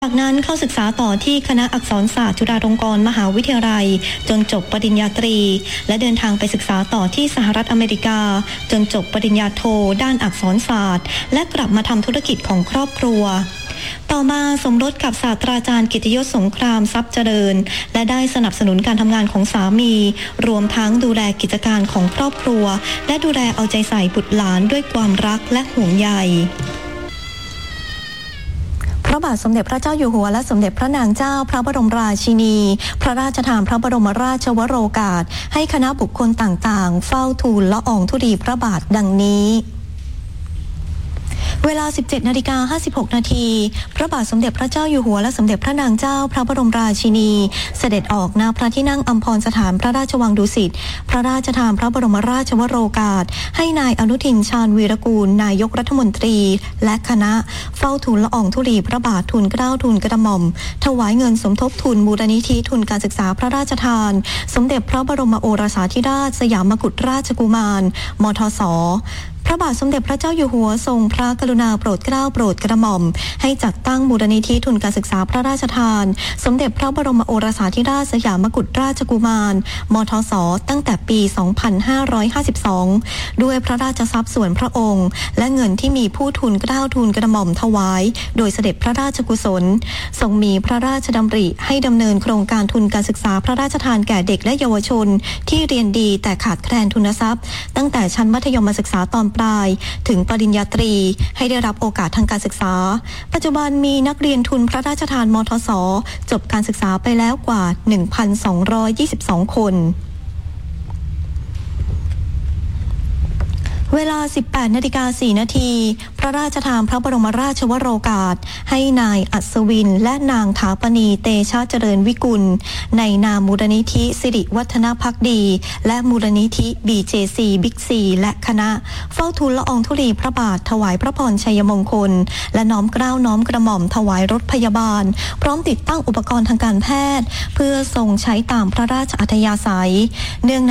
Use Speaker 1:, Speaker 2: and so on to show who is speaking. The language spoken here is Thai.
Speaker 1: จากนั้นเข้าศึกษาต่อที่คณะอักษรศาสตร์จุฬาลงกรณ์มหาวิทยาลัยจนจบปริญญาตรีและเดินทางไปศึกษาต่อที่สหรัฐอเมริกาจนจบปริญญาโทด้านอักษรศาสตร์และกลับมาทำธุรกิจของครอบครัวต่อมาสมรสกับศาสตราจารย์กิตติยศสงครามทรัพย์เจริญและได้สนับสนุนการทำงานของสามีรวมทั้งดูแลกิจการของครอบครัวและดูแลเอาใจใส่บุตรหลานด้วยความรักและห่วงใยพระบาทสมเด็จพระเจ้าอยู่หัวและสมเด็จพระนางเจ้าพระบรมราชินีพระราชทานพระบรมราชวโรกาสให้คณะบุคคลต่างๆเฝ้าทูลละอองธุลีพระบาทดังนี้เวลา 17:56 นาทีพระบาทสมเด็จพระเจ้าอยู่หัวและสมเด็จพระนางเจ้าพระบรมราชินีเสด็จออกณพระที่นั่งอัมพรสถานพระราชวังดุสิตพระราชทานพระบรมราชวโรกาสให้นายอนุทินชาญวีรกูลนายกรัฐมนตรีและคณะเฝ้าทูลละอองธุลีพระบาททูลเกล้าทูลกระหม่อมถวายเงินสมทบทุนมูลนิธิทุนการศึกษาพระราชทานสมเด็จพระบรมโอรสาธิราชสยามกุฎราชกุมารมทส.พระบาทสมเด็จพระเจ้าอยู่หัวทรงพระกรุณาโปรดเกล้าโปรดกระหม่อมให้จัดตั้งมูลนิธิทุนการศึกษาพระราชทานสมเด็จพระบรมโอรสาธิราชสยามกุฎราชกุมารมทส.ตั้งแต่ปี 2552 ด้วยพระราชทรัพย์ส่วนพระองค์และเงินที่มีผู้ทุนเกล้าทูลกระหม่อมถวายโดยเสด็จพระราชกุศลทรงมีพระราชดำริให้ดำเนินโครงการทุนการศึกษาพระราชทานแก่เด็กและเยาวชนที่เรียนดีแต่ขาดแคลนทุนทรัพย์ตั้งแต่ชั้นมัธยมศึกษาตอนปลายถึงปริญญาตรีให้ได้รับโอกาสทางการศึกษาปัจจุบันมีนักเรียนทุนพระราชทานมทส.จบการศึกษาไปแล้วกว่า 1,222 คนเวลา 18:04 นาทีพระราชทานพระบรมราชวโรกาสให้นายอัศวินและนางถาปณีเตชะเจริญวิกุลในนามมูลนิธิสิริวัฒนภักดีและมูลนิธิ BJC Big C และคณะเฝ้าทูลละอองธุลีพระบาทถวายพระพรชัยมงคลและน้อมเกล้าน้อมกระหม่อมถวายรถพยาบาลพร้อมติดตั้งอุปกรณ์ทางการแพทย์เพื่อทรงใช้ตามพระราชอัธยาศัยเนื่อง